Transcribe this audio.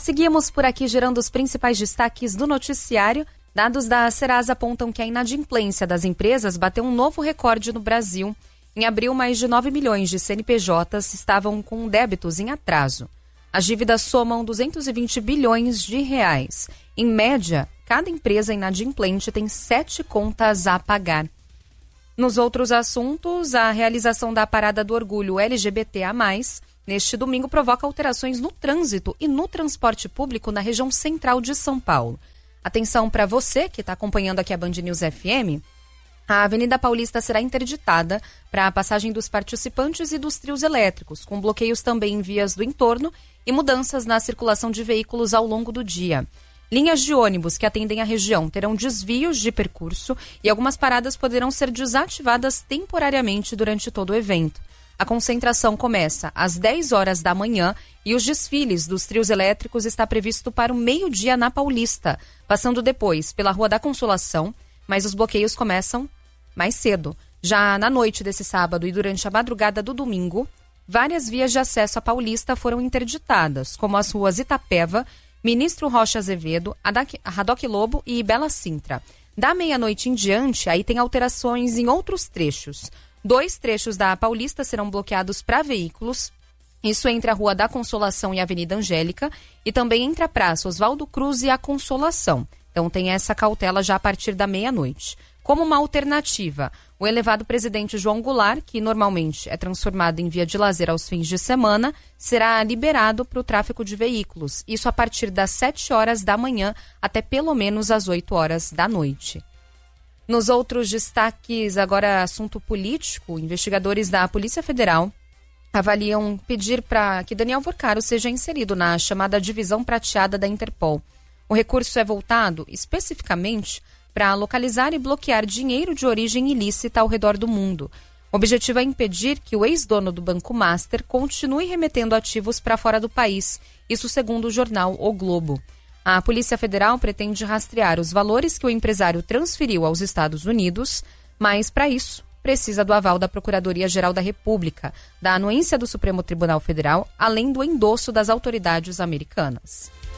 Seguimos por aqui gerando os principais destaques do noticiário. Dados da Serasa apontam que a inadimplência das empresas bateu um novo recorde no Brasil. Em abril, mais de 9 milhões de CNPJs estavam com débitos em atraso. As dívidas somam 220 bilhões de reais. Em média, cada empresa inadimplente tem 7 contas a pagar. Nos outros assuntos, a realização da Parada do Orgulho LGBTA+, neste domingo, provoca alterações no trânsito e no transporte público na região central de São Paulo. Atenção para você que está acompanhando aqui a Band News FM. A Avenida Paulista será interditada para a passagem dos participantes e dos trios elétricos, com bloqueios também em vias do entorno e mudanças na circulação de veículos ao longo do dia. Linhas de ônibus que atendem a região terão desvios de percurso e algumas paradas poderão ser desativadas temporariamente durante todo o evento. A concentração começa às 10 horas da manhã e os desfiles dos trios elétricos está previsto para o meio-dia na Paulista, passando depois pela Rua da Consolação, mas os bloqueios começam mais cedo. Já na noite desse sábado e durante a madrugada do domingo, várias vias de acesso à Paulista foram interditadas, como as ruas Itapeva, Ministro Rocha Azevedo, Radoc Lobo e Bela Sintra. Da meia-noite em diante, aí tem alterações em outros trechos. 2 trechos da Paulista serão bloqueados para veículos, isso entre a Rua da Consolação e a Avenida Angélica, e também entre a Praça Oswaldo Cruz e a Consolação. Então tem essa cautela já a partir da meia-noite. Como uma alternativa, o elevado Presidente João Goulart, que normalmente é transformado em via de lazer aos fins de semana, será liberado para o tráfego de veículos. Isso a partir das 7 horas da manhã até pelo menos às 8 horas da noite. Nos outros destaques, agora assunto político, investigadores da Polícia Federal avaliam pedir para que Daniel Vorcaro seja inserido na chamada divisão prateada da Interpol. O recurso é voltado especificamente para localizar e bloquear dinheiro de origem ilícita ao redor do mundo. O objetivo é impedir que o ex-dono do Banco Master continue remetendo ativos para fora do país, isso segundo o jornal O Globo. A Polícia Federal pretende rastrear os valores que o empresário transferiu aos Estados Unidos, mas para isso precisa do aval da Procuradoria-Geral da República, da anuência do Supremo Tribunal Federal, além do endosso das autoridades americanas.